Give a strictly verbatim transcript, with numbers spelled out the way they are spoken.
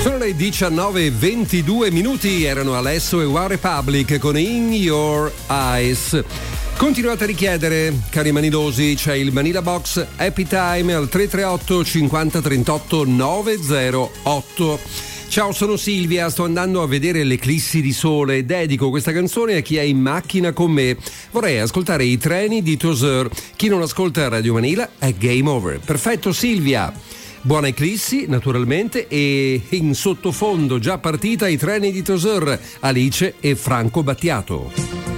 Sono le diciannove e ventidue minuti, erano Alesso e One Republic con In Your Eyes. Continuate a richiedere, cari manidosi, c'è il Manila Box Happy Time al tre tre otto cinquanta trentotto novecentotto. Ciao, sono Silvia, sto andando a vedere l'eclissi di sole. Dedico questa canzone a chi è in macchina con me. Vorrei ascoltare i treni di Tozeur. Chi non ascolta Radio Manila è game over. Perfetto, Silvia. Buona eclissi, naturalmente, e in sottofondo già partita i treni di Tozeur, Alice e Franco Battiato.